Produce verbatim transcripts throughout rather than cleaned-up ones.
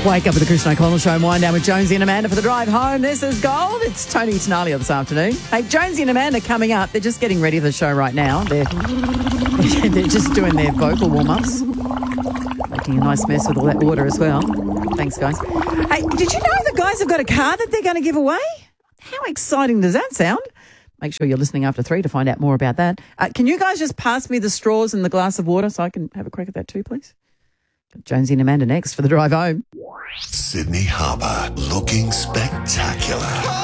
Wake up with the Christian O'Connell Show and wind down with Jonesy and Amanda for the drive home. This is Gold. It's Tony Tenalia this afternoon. Hey, Jonesy and Amanda coming up. They're just getting ready for the show right now. They're, they're just doing their vocal warm-ups. Making a nice mess with all that water as well. Thanks, guys. Hey, did you know the guys have got a car that they're going to give away? How exciting does that sound? Make sure you're listening after three to find out more about that. Uh, can you guys just pass me the straws and the glass of water so I can have a crack at that too, please? Jonesy and Amanda next for the drive home. Sydney Harbour, looking spectacular.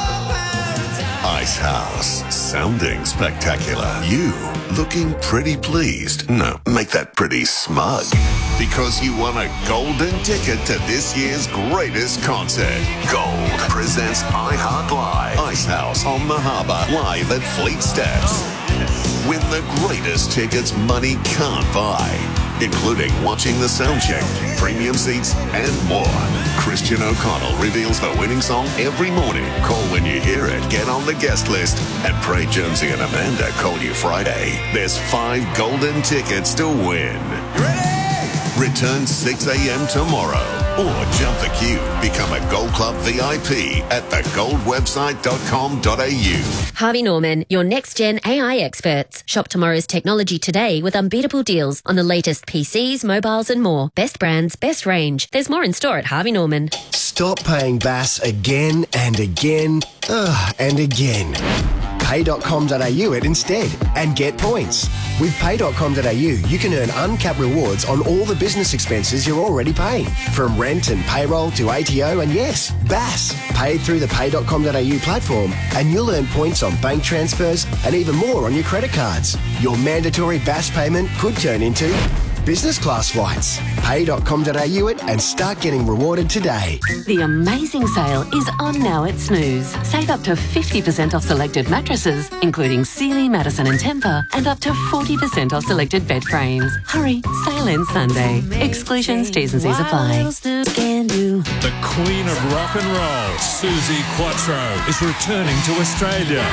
Ice House, sounding spectacular. You, looking pretty pleased. No, make that pretty smug. Because you won a golden ticket to this year's greatest concert. Gold presents iHeart Live. Ice House on the Harbour, live at Fleet Steps. Win the greatest tickets money can't buy, including watching the sound check, premium seats, and more. Christian O'Connell reveals the winning song every morning. Call when you hear it, get on the guest list, and pray Jonesy and Amanda call you Friday. There's five golden tickets to win. You ready? Return six a.m. tomorrow. Or jump the queue. Become a Gold Club V I P at the gold website dot com dot a u. Harvey Norman, your next-gen A I experts. Shop tomorrow's technology today with unbeatable deals on the latest P Cs, mobiles and more. Best brands, best range. There's more in store at Harvey Norman. Stop paying B A S again and again ugh, and again. pay dot com dot a u it instead and get points. With pay dot com dot a u, you can earn uncapped rewards on all the business expenses you're already paying, from rent and payroll to A T O and, yes, B A S. Paid through the pay dot com dot a u platform, and you'll earn points on bank transfers and even more on your credit cards. Your mandatory B A S payment could turn into business class flights. pay dot com dot a u it and start getting rewarded today. The amazing sale is on now at Snooze. Save up to fifty percent off selected mattresses, including Sealy, Madison and Tempur, and up to forty percent off selected bed frames. Hurry, sale ends Sunday. Exclusions, T's and C's apply. The Queen of Rock and Roll, Suzi Quatro, is returning to Australia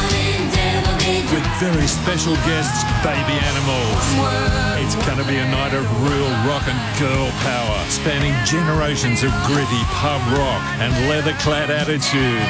with very special guests, Baby Animals. It's going to be a night of real rock and girl power, spanning generations of gritty pub rock and leather-clad attitude.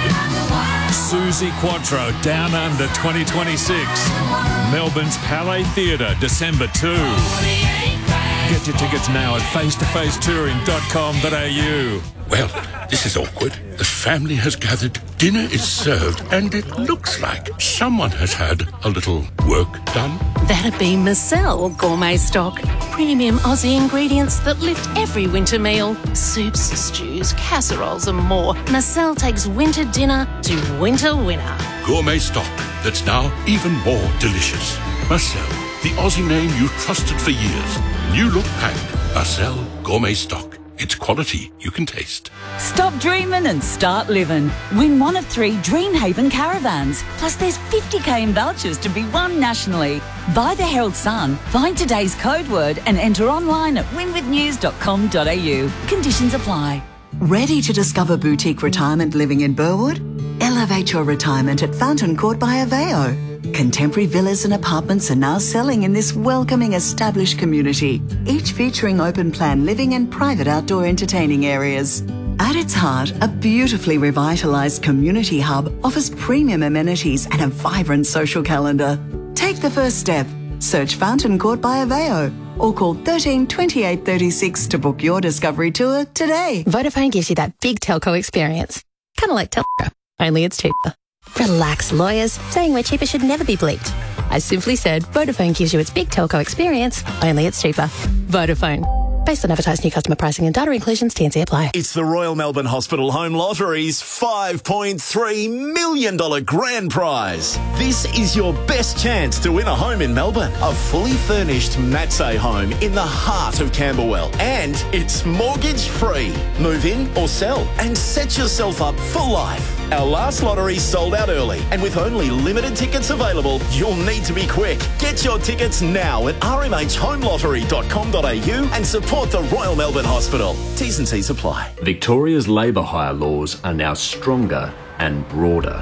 Suzi Quatro, Down Under twenty twenty-six. Melbourne's Palais Theatre, December second. Get your tickets now at face to face touring dot com dot a u. Well, this is awkward. The family has gathered, dinner is served, and it looks like someone has had a little work done. That'd be Marcel Gourmet Stock. Premium Aussie ingredients that lift every winter meal. Soups, stews, casseroles and more. Marcel takes winter dinner to winter winner. Gourmet stock that's now even more delicious. Marcel, the Aussie name you've trusted for years. New look packed. Marcel Gourmet Stock. It's quality you can taste. Stop dreaming and start living. Win one of three Dreamhaven caravans. Plus there's fifty k in vouchers to be won nationally. Buy the Herald Sun, find today's code word and enter online at win with news dot com dot a u. Conditions apply. Ready to discover boutique retirement living in Burwood? Elevate your retirement at Fountain Court by Aveo. Contemporary villas and apartments are now selling in this welcoming established community, each featuring open plan living and private outdoor entertaining areas. At its heart, a beautifully revitalised community hub offers premium amenities and a vibrant social calendar. Take the first step. Search Fountain Court by Aveo or call thirteen twenty-eight thirty-six to book your discovery tour today. Vodafone gives you that big telco experience. Kind of like telco, only it's cheaper. Relax, lawyers. Saying we're cheaper should never be bleeped. I simply said Vodafone gives you its big telco experience, only it's cheaper. Vodafone. Based on advertised new customer pricing and data inclusions, T and C apply. It's the Royal Melbourne Hospital Home Lottery's five point three million dollars grand prize. This is your best chance to win a home in Melbourne. A fully furnished Matsay home in the heart of Camberwell. And it's mortgage free. Move in or sell and set yourself up for life. Our last lottery sold out early, and with only limited tickets available, you'll need to be quick. Get your tickets now at r m h home lottery dot com dot a u and support the Royal Melbourne Hospital. T's and C's apply. Victoria's labour hire laws are now stronger and broader.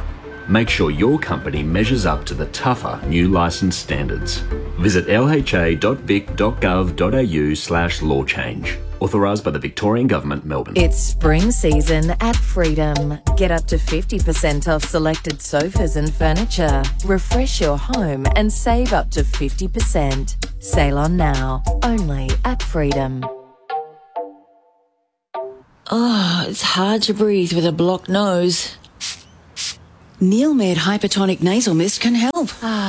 Make sure your company measures up to the tougher new licence standards. Visit lha.vic.gov.au slash law change. Authorised by the Victorian Government, Melbourne. It's spring season at Freedom. Get up to fifty percent off selected sofas and furniture. Refresh your home and save up to fifty percent. Sail on now, only at Freedom. Oh, it's hard to breathe with a blocked nose. Neilmed Hypertonic Nasal Mist can help.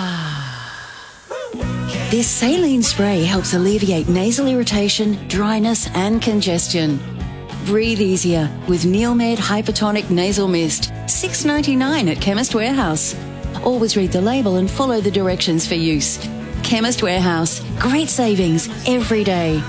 This saline spray helps alleviate nasal irritation, dryness and congestion. Breathe easier with Neilmed Hypertonic Nasal Mist. six dollars ninety-nine at Chemist Warehouse. Always read the label and follow the directions for use. Chemist Warehouse. Great savings every day.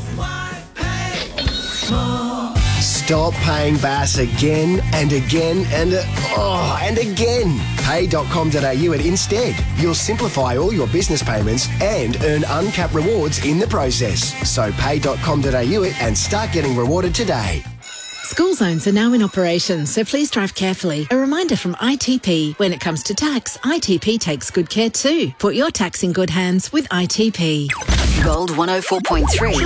Stop paying Bass again and again and uh, oh, and again. pay dot com dot a u at Instead. You'll simplify all your business payments and earn uncapped rewards in the process. So pay dot com dot a u it and start getting rewarded today. School zones are now in operation, so please drive carefully. A reminder from I T P. When it comes to tax, I T P takes good care too. Put your tax in good hands with I T P. Gold one oh four point three.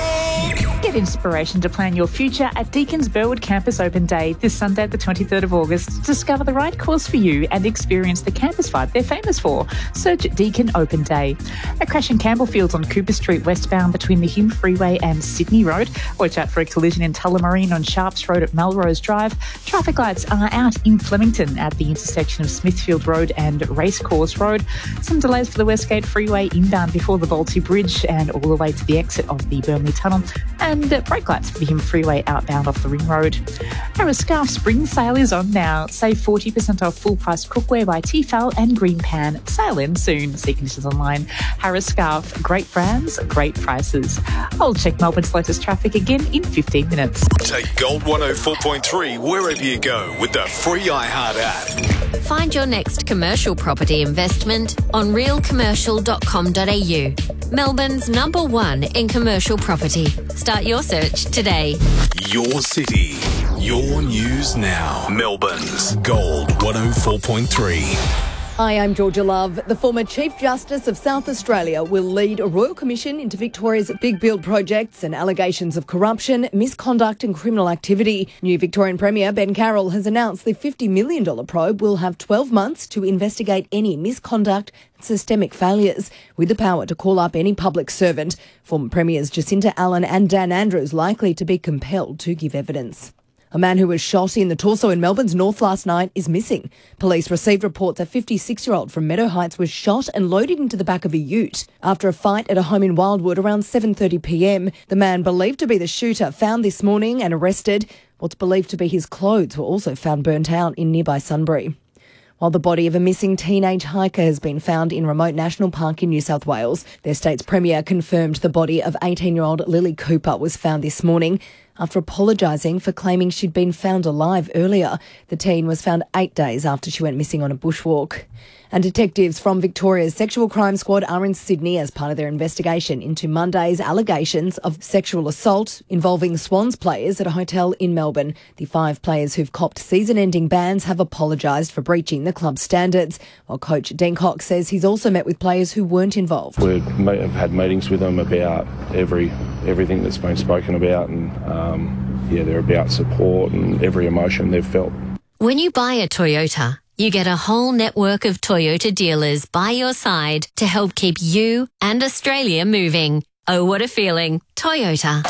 Get inspiration to plan your future at Deacon's Burwood Campus Open Day this Sunday, the twenty-third of August. Discover the right course for you and experience the campus vibe they're famous for. Search Deacon Open Day. A crash in Campbellfields on Cooper Street westbound between the Hume Freeway and Sydney Road. Watch out for a collision in Tullamarine on Sharps Road at Melrose Drive. Traffic lights are out in Flemington at the intersection of Smithfield Road and Racecourse Road. Some delays for the Westgate Freeway inbound before the Balti Bridge and all the way to the exit of the Burnley Tunnel. And uh, brake lights for the Hume Freeway outbound off the Ring Road. Harris Scarf Spring Sale is on now. Save forty percent off full-price cookware by Tefal and Green Pan. Sale in soon. See conditions online. Harris Scarf. Great brands, great prices. I'll check Melbourne's latest traffic again in fifteen minutes. Take Gold one oh four point three wherever you go with the free iHeart app. Find your next commercial property investment on real commercial dot com dot a u. Melbourne's number one in commercial property. Start your search today. Your city, your news now. Melbourne's Gold one oh four point three. Hi, I'm Georgia Love. The former Chief Justice of South Australia will lead a royal commission into Victoria's big build projects and allegations of corruption, misconduct and criminal activity. New Victorian Premier Ben Carroll has announced the fifty million dollars probe will have twelve months to investigate any misconduct and systemic failures, with the power to call up any public servant. Former Premiers Jacinta Allen and Dan Andrews likely to be compelled to give evidence. A man who was shot in the torso in Melbourne's north last night is missing. Police received reports a fifty-six-year-old from Meadow Heights was shot and loaded into the back of a ute. After a fight at a home in Wildwood around seven thirty p m, the man believed to be the shooter found this morning and arrested. What's believed to be his clothes were also found burnt out in nearby Sunbury. While the body of a missing teenage hiker has been found in Remote National Park in New South Wales, their state's Premier confirmed the body of eighteen-year-old Lily Cooper was found this morning. After apologising for claiming she'd been found alive earlier, the teen was found eight days after she went missing on a bushwalk. And detectives from Victoria's Sexual Crime Squad are in Sydney as part of their investigation into Monday's allegations of sexual assault involving Swans players at a hotel in Melbourne. The five players who've copped season-ending bans have apologised for breaching the club's standards, while coach Dean Cox says he's also met with players who weren't involved. We've had meetings with them about every everything that's been spoken about, and um, yeah, they're about support and every emotion they've felt. When you buy a Toyota, you get a whole network of Toyota dealers by your side to help keep you and Australia moving. Oh, what a feeling. Toyota.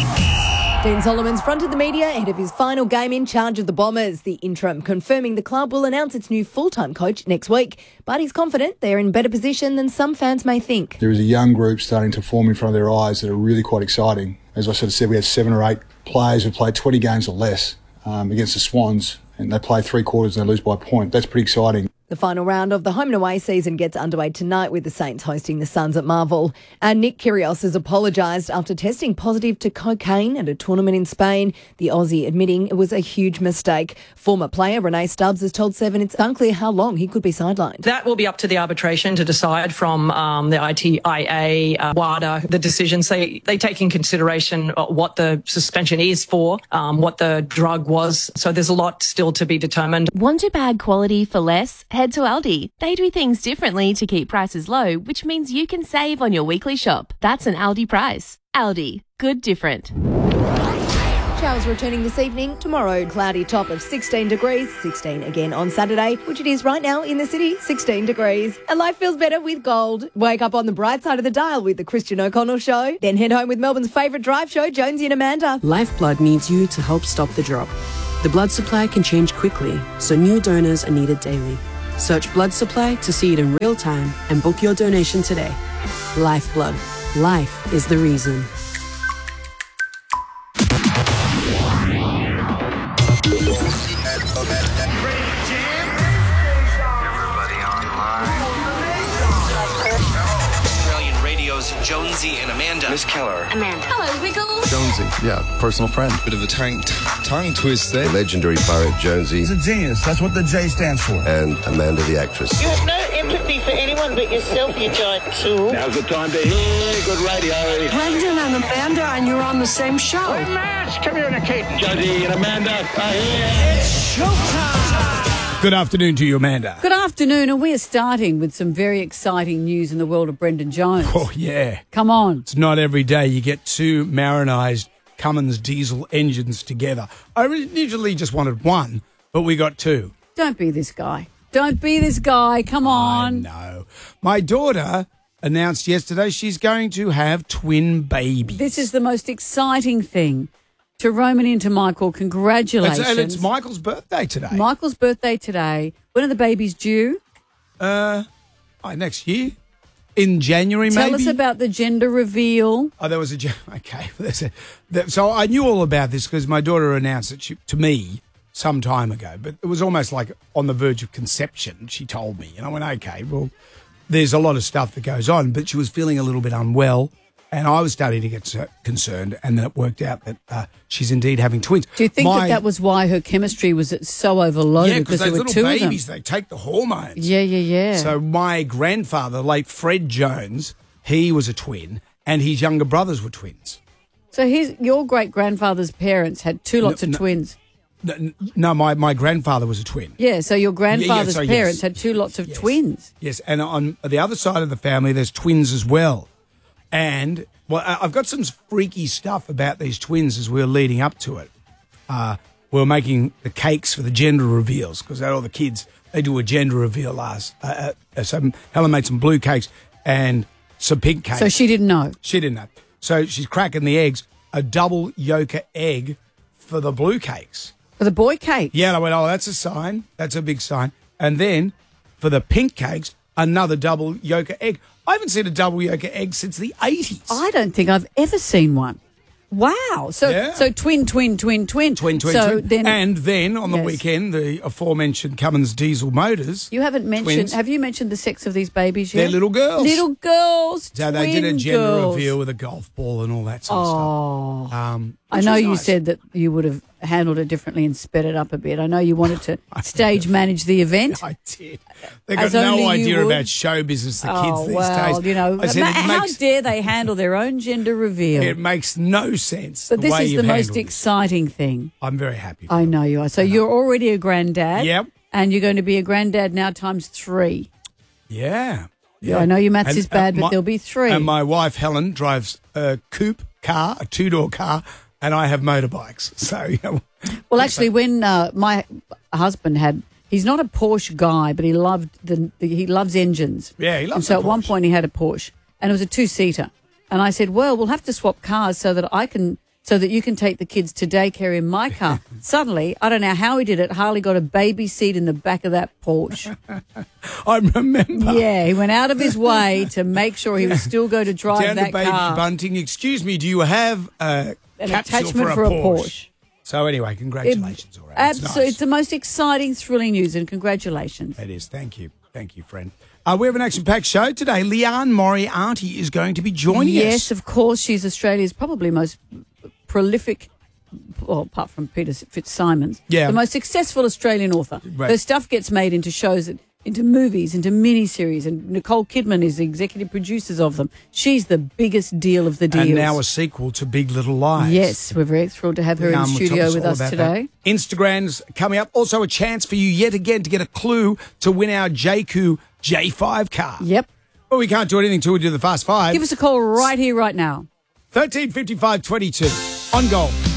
Dean Solomon's fronted the media ahead of his final game in charge of the Bombers. The interim confirming the club will announce its new full-time coach next week, but he's confident they're in better position than some fans may think. There is a young group starting to form in front of their eyes that are really quite exciting. As I sort of said, we had seven or eight players who played twenty games or less um, against the Swans, and they play three quarters and they lose by a point. That's pretty exciting. The final round of the home and away season gets underway tonight with the Saints hosting the Suns at Marvel. And Nick Kyrgios has apologised after testing positive to cocaine at a tournament in Spain. The Aussie admitting it was a huge mistake. Former player Renee Stubbs has told Seven it's unclear how long he could be sidelined. That will be up to the arbitration to decide from um, the I T I A, uh, WADA, the decisions. They, they take in consideration what the suspension is for, um, what the drug was. So there's a lot still to be determined. Want a bag quality for less? Head to Aldi. They do things differently to keep prices low, which means you can save on your weekly shop. That's an Aldi price. Aldi. Good different. Showers returning this evening. Tomorrow, cloudy top of sixteen degrees. sixteen again on Saturday, which it is right now in the city, sixteen degrees. And life feels better with gold. Wake up on the bright side of the dial with the Christian O'Connell Show. Then head home with Melbourne's favourite drive show, Jonesy and Amanda. Lifeblood needs you to help stop the drop. The blood supply can change quickly, so new donors are needed daily. Search blood supply to see it in real time and book your donation today. Lifeblood. Life is the reason. Australian Radio's Jonesy and Amanda. Miss Keller. Amanda. Hello, Wiggles. Jonesy. Yeah, personal friend. Bit of a tongue, tongue twist there. The legendary pirate Jonesy. He's a genius. That's what the J stands for. And Amanda the actress. You have no empathy for anyone but yourself, you giant tool. Now's the time to hear good radio. Brendan and Amanda, and you're on the same show. We're mass communicating. Jonesy and Amanda are here. It's showtime. Good afternoon to you, Amanda. Good afternoon, and we're starting with some very exciting news in the world of Brendan Jones. Oh, yeah. Come on. It's not every day you get two Marinized Cummins diesel engines together. I originally just wanted one, but we got two. Don't be this guy. Don't be this guy. Come on. No. My daughter announced yesterday she's going to have twin babies. This is the most exciting thing. To Roman and to Michael, congratulations. It's, and it's Michael's birthday today. Michael's birthday today. When are the babies due? Uh, oh, next year. In January, Tell maybe? us about the gender reveal. Oh, there was a... Okay. There's a, there, so I knew all about this because my daughter announced it she, to me some time ago, but it was almost like on the verge of conception, she told me. And I went, okay, well, there's a lot of stuff that goes on, but she was feeling a little bit unwell. And I was starting to get concerned, and then it worked out that uh, she's indeed having twins. Do you think My, that that was why her chemistry was so overloaded? Yeah, because there those were little two babies, of them? they take the hormones. Yeah, yeah, yeah. So my grandfather, late Fred Jones, he was a twin, and his younger brothers were twins. So his, your great-grandfather's parents had two lots No, of no. twins. No, no, my, my grandfather was a twin. Yeah, so your grandfather's Yeah, yeah, so parents yes. had two lots of Yes. twins. Yes, and on the other side of the family, there's twins as well. And, well, I- I've got some freaky stuff about these twins as we were leading up to it. Uh, we were making the cakes for the gender reveals because all the kids, they do a gender reveal last. Uh, uh, so Helen made some blue cakes and some pink cakes. So she didn't know? She didn't know. So she's cracking the eggs, a double yolk egg for the blue cakes. For the boy cake? Yeah, and I went, oh, that's a sign. That's a big sign. And then for the pink cakes, another double yolk egg. I haven't seen a double yolk egg since the eighties. I don't think I've ever seen one. Wow. So Yeah. so twin, twin, twin, twin. Twin, twin, so twin. Then, and then on the Yes. weekend, the aforementioned Cummins diesel motors. You haven't mentioned, twins. have you mentioned the sex of these babies yet? They're little girls. Little girls. So they did a twin gender girls. reveal with a golf ball and all that sort of Oh. stuff. Um, I which know was you nice. said that you would have handled it differently and sped it up a bit. I know you wanted to stage manage the event. I did. They got As only no you idea would. about show business, the kids Oh, these well, days. you know, I said, ma- it how makes, dare they handle their own gender reveal? it makes no sense. But the this way is the you've most handled this. exciting thing. I'm very happy. I know you are. So you're already a granddad. Yep. And you're going to be a granddad now times three. Yeah. Yeah, I know your maths And, is bad, uh, but my- there'll be three. And my wife, Helen, drives a coupe car, a two-door car, and I have motorbikes. So, you know, Well, actually, when uh, my husband had, he's not a Porsche guy, but he loved the, the he loves engines. Yeah, he loves And so a at one Porsche. point he had a Porsche, and it was a two-seater. And I said, well, we'll have to swap cars so that I can, so that you can take the kids to daycare in my car. Suddenly, I don't know how he did it. Harley got a baby seat in the back of that Porsche. I remember. Yeah, he went out of his way to make sure he would still go to drive down that to Baby car. Bunting. Excuse me, do you have a An capsule attachment for a, for a Porsche? Porsche. So anyway, congratulations, It, all right. Absolutely. It's It's the most exciting, thrilling news, and congratulations. nice. It is. Thank you. Thank you, friend. Uh, we have an action-packed show today. Leanne Moriarty is going to be joining yes, us. Yes, of course. She's Australia's probably most prolific, well, apart from Peter Fitzsimons, Yeah. the most successful Australian author. Right. Her stuff gets made into shows, into movies, into miniseries, and Nicole Kidman is the executive producers of them. She's the biggest deal of the deals. And now a sequel to Big Little Lies. Yes, we're very thrilled to have her in Leanne the will tell studio us with all us about today. that. Instagram's coming up. Also a chance for you yet again to get a clue to win our J Q J five car. Yep. Well, we can't do anything till we do the Fast Five. Give us a call right here, right now. thirteen fifty-five twenty-two on Gold.